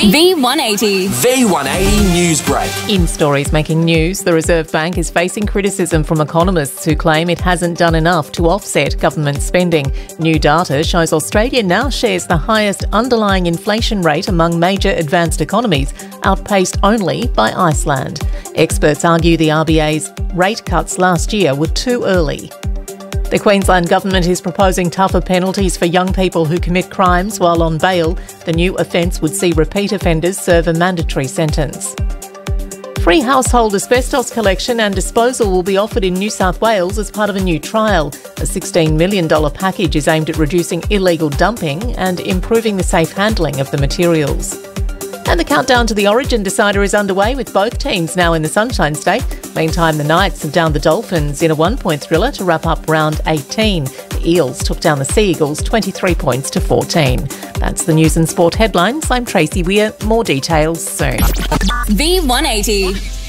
V180. V180 News Break. In stories making news, the Reserve Bank is facing criticism from economists who claim it hasn't done enough to offset government spending. New data shows Australia now shares the highest underlying inflation rate among major advanced economies, outpaced only by Iceland. Experts argue the RBA's rate cuts last year were too early. The Queensland Government is proposing tougher penalties for young people who commit crimes while on bail. The new offence would see repeat offenders serve a mandatory sentence. Free household asbestos collection and disposal will be offered in New South Wales as part of a new trial. A $16 million package is aimed at reducing illegal dumping and improving the safe handling of the materials. And the countdown to the Origin decider is underway, with both teams now in the Sunshine State. Meantime, the Knights have downed the Dolphins in a one-point thriller to wrap up round 18. The Eels took down the Sea Eagles 23 points to 14. That's the news and sport headlines. I'm Tracy Weir. More details soon. V180.